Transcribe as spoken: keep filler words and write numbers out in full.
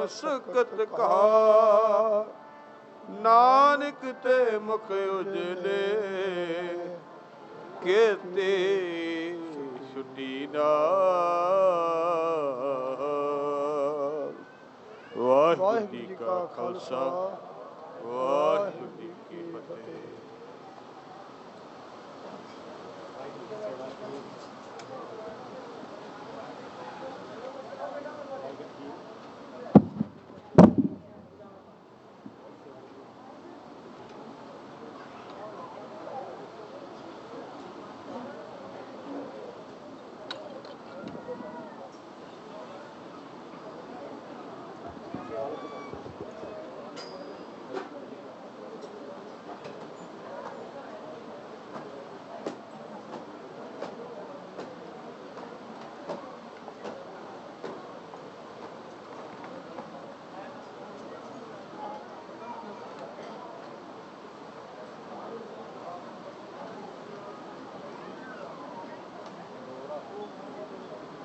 ਮਸਕਤ ਕਹਾ, ਨਾਨਕ ਤੇ ਮੁਖ ਉਜਲੇ, ਕੀਤੇ ਛੁਟੀ ਨਾਮ। ਵਾਹਿਗੁਰੂ ਜੀ ਕਾ ਖਾਲਸਾ, ਵਾਹਿਗੁਰੂ ਜੀ ਕੀ ਫਤਿਹ। Thank you.